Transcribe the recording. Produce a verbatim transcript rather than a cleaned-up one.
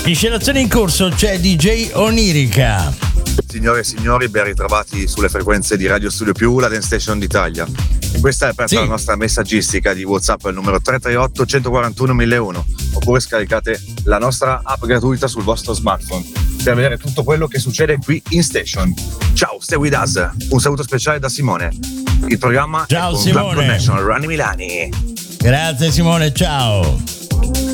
Inscenazione in corso, c'è D J Onirica. Signore e signori, ben ritrovati sulle frequenze di Radio Studio Più, la dance station d'Italia. Questa è aperta sì. La nostra messaggistica di WhatsApp al numero tre tre otto uno quattro uno uno uno, oppure scaricate la nostra app gratuita sul vostro smartphone per vedere tutto quello che succede qui in station. Ciao, stay with us. Un saluto speciale da Simone. Il programma ciao, è con Simone. Club Connection, Rani Milani. Grazie Simone, ciao.